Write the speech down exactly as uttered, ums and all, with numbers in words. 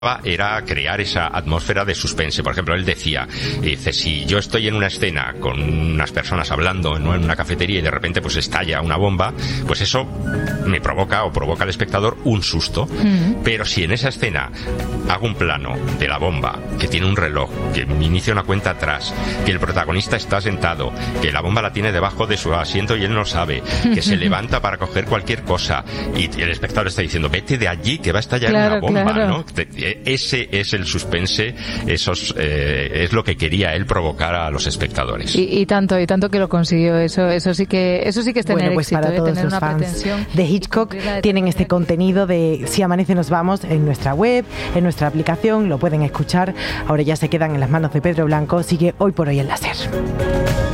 era crear esa atmósfera de suspense. Por ejemplo, él decía, dice, si yo estoy en una escena con unas personas hablando, ¿no?, en una cafetería y de repente pues estalla una bomba, pues eso me provoca o provoca al espectador un susto. Mm. Pero si en esa escena hago un plano de la bomba, que tiene un reloj, que inicia una cuenta atrás, que el protagonista está sentado, que la bomba la tiene debajo de su asiento y él no sabe, que se levanta para coger cualquier cosa y el espectador está diciendo, vete de allí que va a estallar claro, una bomba, claro. ¿no? Ese es el suspense, esos, eh, es lo que quería él provocar a los espectadores. Y, y tanto, y tanto que lo consiguió. Eso, eso sí que, eso sí que es tener bueno, pues éxito, para ¿eh? todos Tener los una fans pretensión de Hitchcock tienen este contenido de Si amanece nos vamos en nuestra web, en nuestra aplicación, lo pueden escuchar. Ahora ya se quedan en las manos de Pedro Blanco. Sigue Hoy por Hoy en la SER.